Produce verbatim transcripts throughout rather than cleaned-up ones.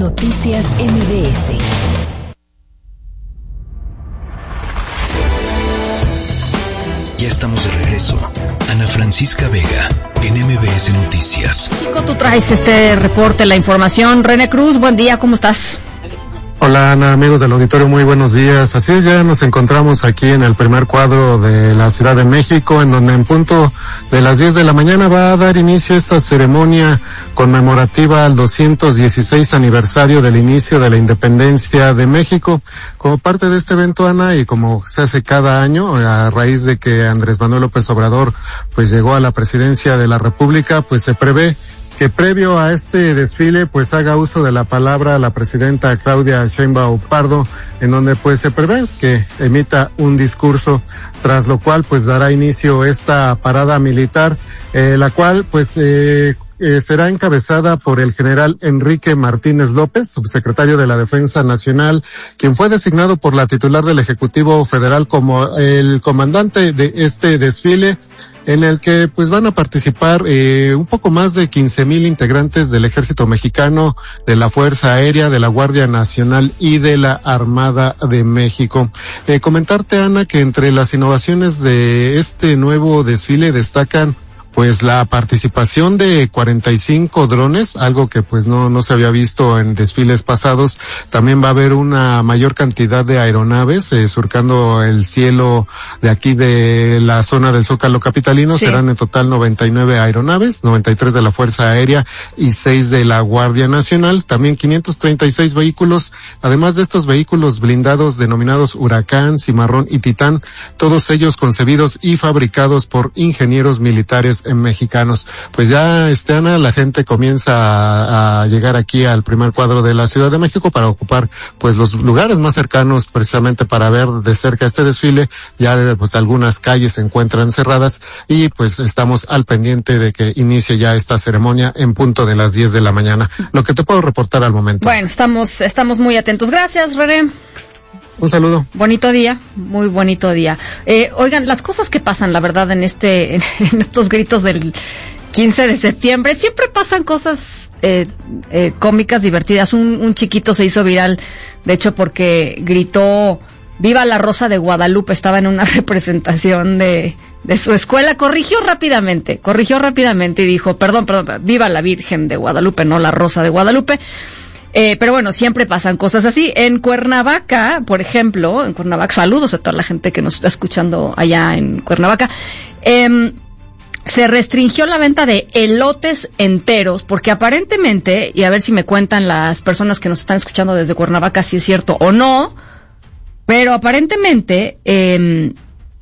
Noticias M B S. Ya estamos de regreso. Ana Francisca Vega, en M B S Noticias. Tú traes este reporte, la información. René Cruz, buen día, ¿cómo estás? Hola Ana, amigos del auditorio, muy buenos días. Así es, ya nos encontramos aquí en el primer cuadro de la Ciudad de México, en donde en punto de las diez de la mañana va a dar inicio esta ceremonia conmemorativa al doscientos dieciséis aniversario del inicio de la independencia de México. Como parte de este evento, Ana, y como se hace cada año, a raíz de que Andrés Manuel López Obrador pues llegó a la presidencia de la República, pues se prevé que previo a este desfile pues haga uso de la palabra la presidenta Claudia Sheinbaum Pardo, en donde pues se prevé que emita un discurso, tras lo cual pues dará inicio esta parada militar, eh, la cual pues eh, eh, será encabezada por el general Enrique Martínez López, subsecretario de la Defensa Nacional, quien fue designado por la titular del Ejecutivo Federal como el comandante de este desfile, en el que pues van a participar eh, un poco más de quince mil integrantes del Ejército Mexicano, de la Fuerza Aérea, de la Guardia Nacional y de la Armada de México. Eh, comentarte, Ana, que entre las innovaciones de este nuevo desfile destacan pues la participación de cuarenta y cinco drones, algo que pues no no se había visto en desfiles pasados. También va a haber una mayor cantidad de aeronaves eh, surcando el cielo de aquí de la zona del Zócalo capitalino. Sí. Serán en total noventa y nueve aeronaves, noventa y tres de la Fuerza Aérea y seis de la Guardia Nacional. También quinientos treinta y seis vehículos, además de estos vehículos blindados denominados Huracán, Cimarrón y Titán, todos ellos concebidos y fabricados por ingenieros militares mexicanos. Pues ya, este, Ana, la gente comienza a, a llegar aquí al primer cuadro de la Ciudad de México para ocupar pues los lugares más cercanos precisamente para ver de cerca este desfile. Ya pues algunas calles se encuentran cerradas y pues estamos al pendiente de que inicie ya esta ceremonia en punto de las diez de la mañana. Lo que te puedo reportar al momento. Bueno, estamos estamos muy atentos. Gracias, René. Un saludo. Bonito día, muy bonito día. Eh, oigan, las cosas que pasan, la verdad, en este, en, en estos gritos del quince de septiembre, siempre pasan cosas eh, eh, cómicas, divertidas. Un, un chiquito se hizo viral, de hecho, porque gritó "Viva la Rosa de Guadalupe", estaba en una representación de, de su escuela, corrigió rápidamente, corrigió rápidamente y dijo, perdón, perdón, "Viva la Virgen de Guadalupe", no la Rosa de Guadalupe. Eh, pero bueno, siempre pasan cosas así. En Cuernavaca, por ejemplo, en Cuernavaca, saludos a toda la gente que nos está escuchando allá en Cuernavaca, eh, se restringió la venta de elotes enteros, porque aparentemente, y a ver si me cuentan las personas que nos están escuchando desde Cuernavaca si es cierto o no, pero aparentemente, eh,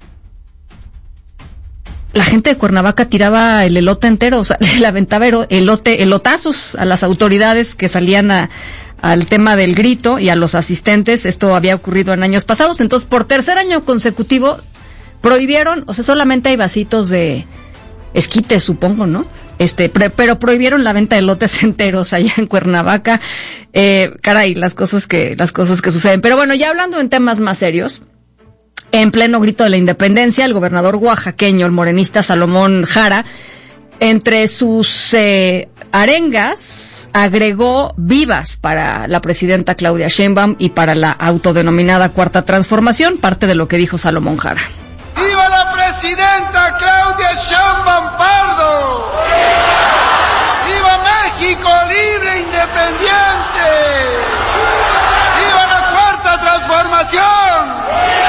la gente de Cuernavaca tiraba el elote entero, o sea, le aventaba elote, elotazos a las autoridades que salían a, al tema del grito y a los asistentes. Esto había ocurrido en años pasados. Entonces, por tercer año consecutivo, prohibieron, o sea, solamente hay vasitos de esquite, supongo, ¿no? Este, pre, pero prohibieron la venta de elotes enteros allá en Cuernavaca. Eh, caray, las cosas que, las cosas que suceden. Pero bueno, ya hablando en temas más serios, en pleno grito de la independencia, el gobernador oaxaqueño, el morenista Salomón Jara, entre sus eh, arengas, agregó vivas para la presidenta Claudia Sheinbaum y para la autodenominada Cuarta Transformación, parte de lo que dijo Salomón Jara. ¡Viva la presidenta Claudia Sheinbaum Pardo! ¡Viva México libre e independiente! ¡Viva la Cuarta Transformación!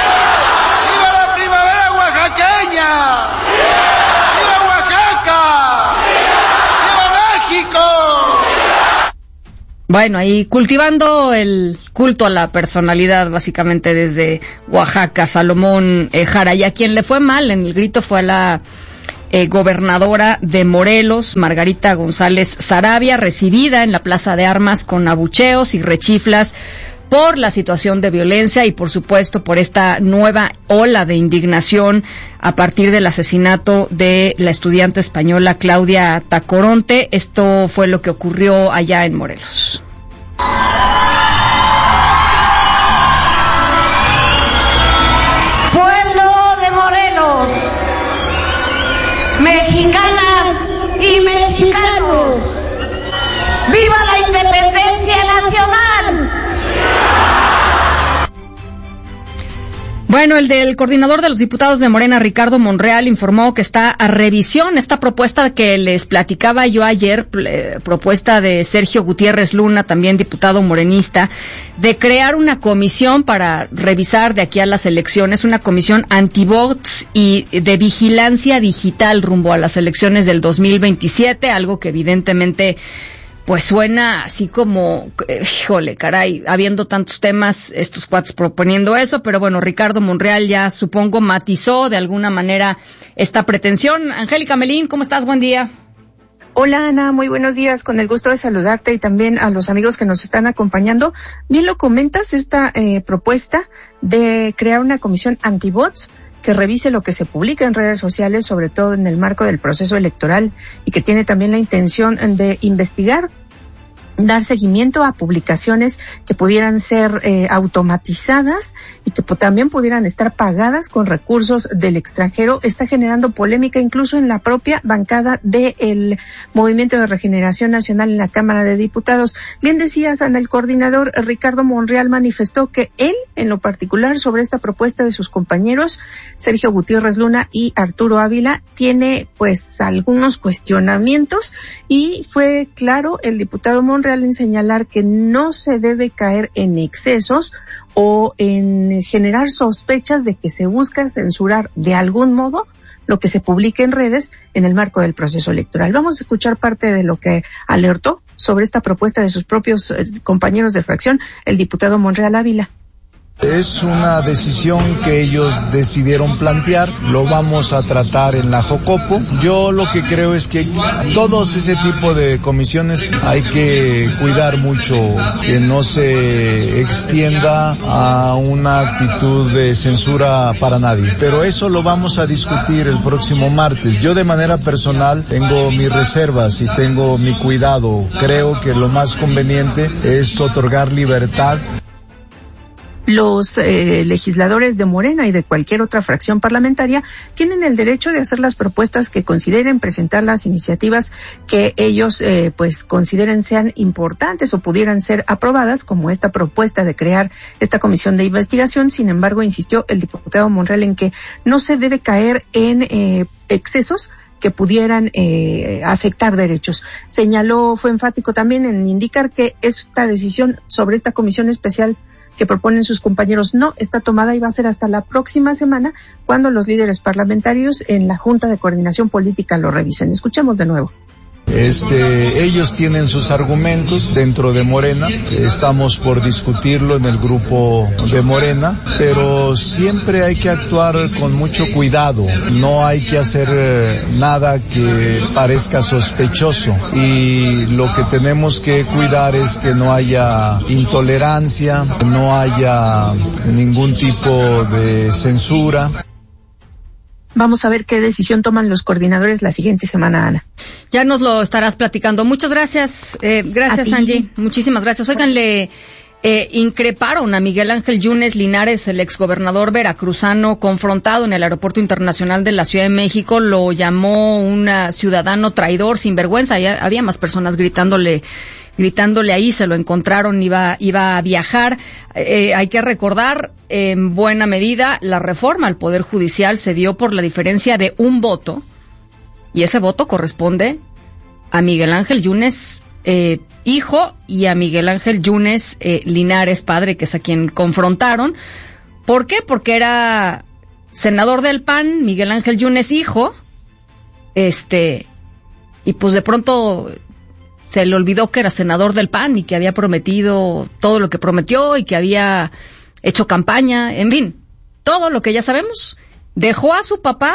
¡Viva Oaxaca! ¡Viva México! Bueno, ahí cultivando el culto a la personalidad, básicamente desde Oaxaca, Salomón eh, Jara. Y a quien le fue mal en el grito fue a la eh, gobernadora de Morelos, Margarita González Saravia, recibida en la Plaza de Armas con abucheos y rechiflas por la situación de violencia y, por supuesto, por esta nueva ola de indignación a partir del asesinato de la estudiante española Claudia Tacoronte. Esto fue lo que ocurrió allá en Morelos. Pueblo de Morelos, mexicanas y mexicanos, ¡viva la independencia nacional! Bueno, el del coordinador de los diputados de Morena, Ricardo Monreal, informó que está a revisión esta propuesta que les platicaba yo ayer, eh, propuesta de Sergio Gutiérrez Luna, también diputado morenista, de crear una comisión para revisar de aquí a las elecciones, una comisión antibots y de vigilancia digital rumbo a las elecciones del dos mil veintisiete, algo que evidentemente pues suena así como, eh, híjole, caray, habiendo tantos temas, estos cuates proponiendo eso, pero bueno, Ricardo Monreal ya supongo matizó de alguna manera esta pretensión. Angélica Melín, ¿cómo estás? Buen día. Hola Ana, muy buenos días, con el gusto de saludarte y también a los amigos que nos están acompañando. Bien lo comentas, esta eh, propuesta de crear una comisión antibots que revise lo que se publica en redes sociales, sobre todo en el marco del proceso electoral, y que tiene también la intención de investigar, dar seguimiento a publicaciones que pudieran ser eh, automatizadas y que pues, también pudieran estar pagadas con recursos del extranjero. Está generando polémica incluso en la propia bancada del Movimiento de Regeneración Nacional en la Cámara de Diputados. Bien decías, Ana, el coordinador Ricardo Monreal manifestó que él, en lo particular, sobre esta propuesta de sus compañeros, Sergio Gutiérrez Luna y Arturo Ávila, tiene pues algunos cuestionamientos, y fue claro el diputado Monreal en señalar que no se debe caer en excesos o en generar sospechas de que se busca censurar de algún modo lo que se publique en redes en el marco del proceso electoral. Vamos a escuchar parte de lo que alertó sobre esta propuesta de sus propios eh, compañeros de fracción, el diputado Monreal Ávila. Es una decisión que ellos decidieron plantear, lo vamos a tratar en la Jocopo. Yo lo que creo es que todos ese tipo de comisiones hay que cuidar mucho que no se extienda a una actitud de censura para nadie. Pero eso lo vamos a discutir el próximo martes. Yo de manera personal tengo mis reservas y tengo mi cuidado. Creo que lo más conveniente es otorgar libertad. Los eh, legisladores de Morena y de cualquier otra fracción parlamentaria tienen el derecho de hacer las propuestas que consideren, presentar las iniciativas que ellos eh, pues consideren sean importantes o pudieran ser aprobadas, como esta propuesta de crear esta comisión de investigación. Sin embargo, insistió el diputado Monreal en que no se debe caer en eh, excesos que pudieran eh, afectar derechos. Señaló, fue enfático también en indicar que esta decisión sobre esta comisión especial que proponen sus compañeros no está tomada y va a ser hasta la próxima semana cuando los líderes parlamentarios en la Junta de Coordinación Política lo revisen. Escuchemos de nuevo. Este, ellos tienen sus argumentos dentro de Morena, estamos por discutirlo en el grupo de Morena, pero siempre hay que actuar con mucho cuidado, no hay que hacer nada que parezca sospechoso, y lo que tenemos que cuidar es que no haya intolerancia, no haya ningún tipo de censura. Vamos a ver qué decisión toman los coordinadores la siguiente semana, Ana. Ya nos lo estarás platicando. Muchas gracias. Eh, gracias, Angie. Muchísimas gracias. Oigan, le eh, increparon a Miguel Ángel Yunes Linares, el exgobernador veracruzano, confrontado en el Aeropuerto Internacional de la Ciudad de México. Lo llamó un ciudadano traidor, sinvergüenza. Ya había más personas gritándole gritándole ahí, se lo encontraron, iba, iba a viajar. Eh, hay que recordar, en buena medida, la reforma al Poder Judicial se dio por la diferencia de un voto, y ese voto corresponde a Miguel Ángel Yunes, eh, hijo, y a Miguel Ángel Yunes eh, Linares, padre, que es a quien confrontaron. ¿Por qué? Porque era senador del P A N, Miguel Ángel Yunes, hijo, este, y pues de pronto se le olvidó que era senador del P A N y que había prometido todo lo que prometió y que había hecho campaña, en fin, todo lo que ya sabemos. Dejó a su papá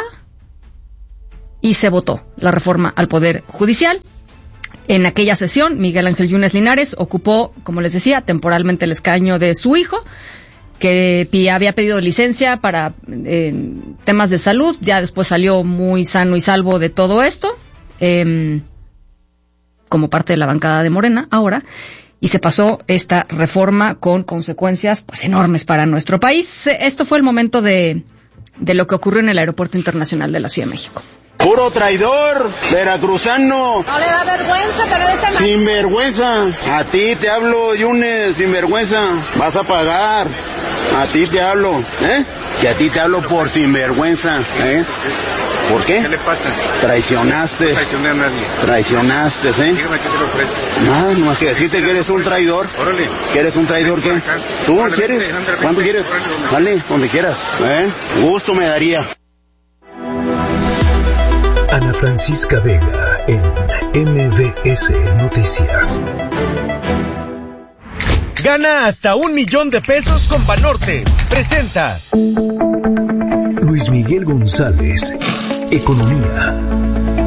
y se votó la reforma al Poder Judicial. En aquella sesión, Miguel Ángel Yunes Linares ocupó, como les decía, temporalmente el escaño de su hijo, que había pedido licencia para eh, temas de salud. Ya después salió muy sano y salvo de todo esto. Eh, como parte de la bancada de Morena ahora, y se pasó esta reforma con consecuencias pues enormes para nuestro país. Esto fue el momento de, de lo que ocurrió en el Aeropuerto Internacional de la Ciudad de México. Puro traidor, veracruzano. ¿No le da vergüenza tener ese mal? Sinvergüenza. A ti te hablo, Yunes, sinvergüenza. Vas a pagar. A ti te hablo, ¿eh? Que a ti te hablo por sinvergüenza, ¿eh? ¿Por qué? ¿Qué le pasa? Traicionaste. No traicioné a nadie. Traicionaste, ¿eh? Dígame qué se le ofrece. Nada, no más que decirte que eres un traidor. Órale. ¿Que eres un traidor qué? ¿Tú Órale, quieres? vente, ándale, ¿Cuánto vente, quieres? órale, órale. Dale, donde quieras, ¿eh? Gusto me daría. Ana Francisca Vega en M B S Noticias. Gana hasta un millón de pesos con Banorte. Presenta Luis Miguel González, Economía.